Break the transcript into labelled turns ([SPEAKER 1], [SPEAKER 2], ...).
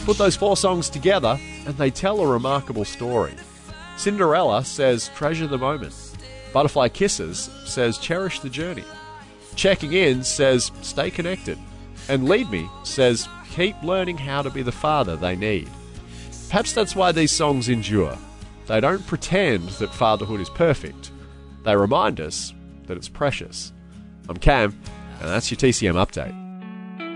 [SPEAKER 1] Put those 4 songs together and they tell a remarkable story. Cinderella says, treasure the moment. Butterfly Kisses says, cherish the journey. Checking In says, stay connected. And Lead Me says, keep learning how to be the father they need. Perhaps that's why these songs endure. They don't pretend that fatherhood is perfect. They remind us that it's precious. I'm Cam, and that's your TCM update.